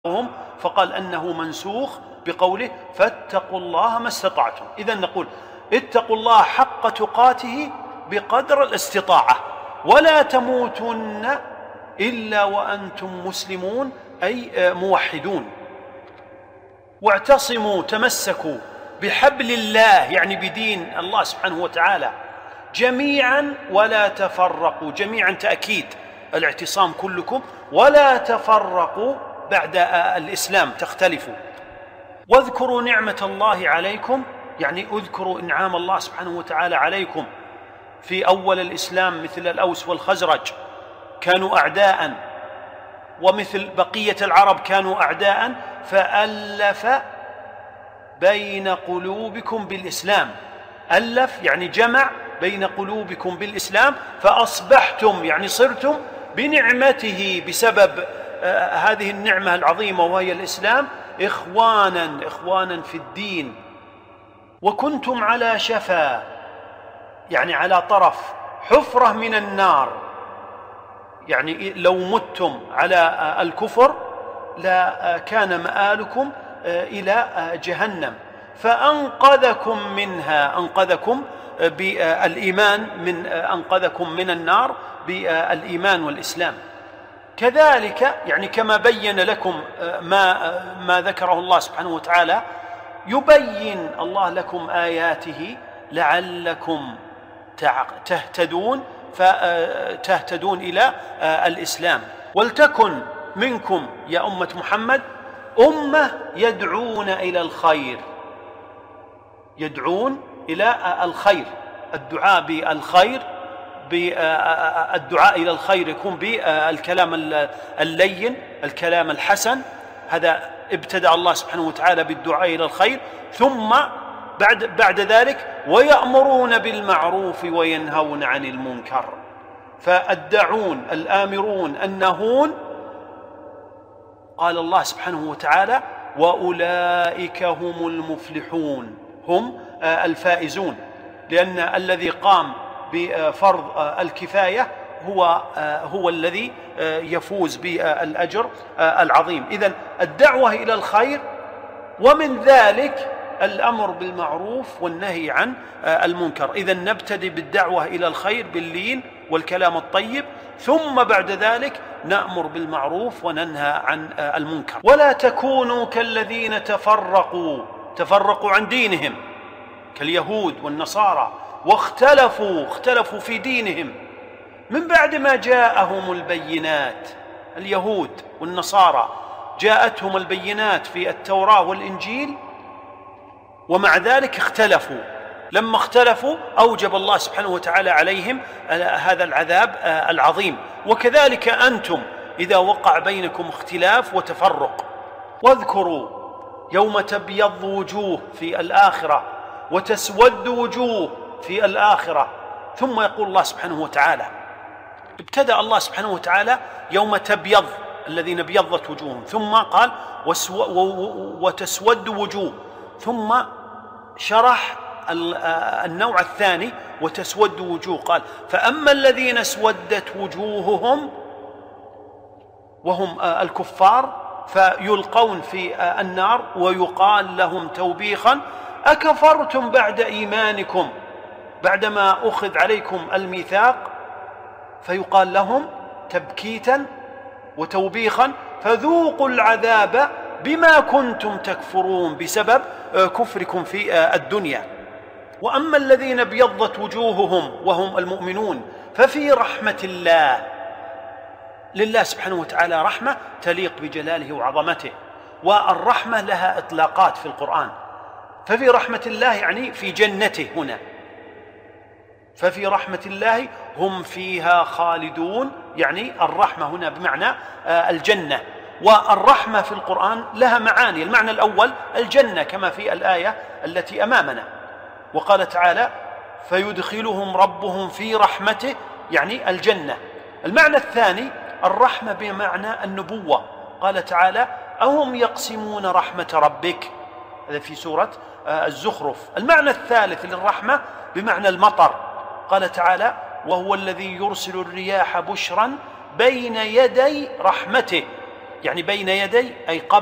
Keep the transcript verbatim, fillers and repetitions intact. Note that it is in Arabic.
فقال أنه منسوخ بقوله فاتقوا الله ما استطعتم. إذن نقول اتقوا الله حق تقاته بقدر الاستطاعة، ولا تموتن إلا وأنتم مسلمون أي موحدون. واعتصموا تمسكوا بحبل الله يعني بدين الله سبحانه وتعالى جميعا ولا تفرقوا. جميعا تأكيد الاعتصام كلكم، ولا تفرقوا بعد الإسلام تختلفوا. واذكروا نعمة الله عليكم يعني اذكروا إنعام الله سبحانه وتعالى عليكم في أول الإسلام، مثل الأوس والخزرج كانوا أعداء، ومثل بقية العرب كانوا أعداء، فألف بين قلوبكم بالإسلام. ألف يعني جمع بين قلوبكم بالإسلام، فأصبحتم يعني صرتم بنعمته بسبب آه هذه النعمة العظيمة وهي الإسلام إخوانا إخوانا في الدين. وكنتم على شفا يعني على طرف حفرة من النار، يعني لو متم على الكفر لا كان مآلكم إلى جهنم، فأنقذكم منها، أنقذكم بالإيمان من أنقذكم من النار بالإيمان والإسلام. كذلك يعني كما بين لكم ما ما ذكره الله سبحانه وتعالى، يبين الله لكم آياته لعلكم تهتدون، فتهتدون إلى الإسلام. ولتكن منكم يا أمة محمد أمة يدعون إلى الخير، يدعون إلى الخير. الدعاء بالخير، بالدعاء إلى الخير يكون بالكلام اللين، الكلام الحسن. هذا ابتدأ الله سبحانه وتعالى بالدعاء إلى الخير، ثم بعد, بعد ذلك ويأمرون بالمعروف وينهون عن المنكر. فالدعون الآمرون النهون قال الله سبحانه وتعالى وأولئك هم المفلحون، هم الفائزون، لأن الذي قام بفرض الكفاية هو هو الذي يفوز بالأجر العظيم. إذن الدعوة إلى الخير، ومن ذلك الأمر بالمعروف والنهي عن المنكر. إذن نبتدي بالدعوة إلى الخير باللين والكلام الطيب، ثم بعد ذلك نأمر بالمعروف وننهى عن المنكر. ولا تكونوا كالذين تفرقوا تفرقوا عن دينهم كاليهود والنصارى، واختلفوا اختلفوا في دينهم من بعد ما جاءهم البينات. اليهود والنصارى جاءتهم البينات في التوراة والإنجيل، ومع ذلك اختلفوا. لما اختلفوا أوجب الله سبحانه وتعالى عليهم هذا العذاب العظيم. وكذلك أنتم إذا وقع بينكم اختلاف وتفرق. واذكروا يوم تبيض وجوه في الآخرة وتسود وجوه في الآخرة. ثم يقول الله سبحانه وتعالى، ابتدأ الله سبحانه وتعالى يوم تبيض الذين ابيضت وجوههم، ثم قال وتسود وجوه، ثم شرح النوع الثاني وتسود وجوه، قال فأما الذين اسودت وجوههم وهم الكفار فيلقون في النار ويقال لهم توبيخا أكفرتم بعد إيمانكم بعدما أخذ عليكم الميثاق، فيقال لهم تبكيتا وتوبيخا فذوقوا العذاب بما كنتم تكفرون بسبب كفركم في الدنيا. وأما الذين ابيضت وجوههم وهم المؤمنون ففي رحمة الله. لله سبحانه وتعالى رحمة تليق بجلاله وعظمته، والرحمة لها إطلاقات في القرآن. ففي رحمة الله يعني في جنته هنا، ففي رحمة الله هم فيها خالدون، يعني الرحمة هنا بمعنى الجنة. والرحمة في القرآن لها معاني. المعنى الأول الجنة كما في الآية التي أمامنا، وقال تعالى فيدخلهم ربهم في رحمته يعني الجنة. المعنى الثاني الرحمة بمعنى النبوة، قال تعالى أهم يقسمون رحمة ربك، هذا في سورة الزخرف. المعنى الثالث للرحمة بمعنى المطر، قال تعالى وهو الذي يرسل الرياح بشرا بين يدي رحمته يعني بين يدي أي قبل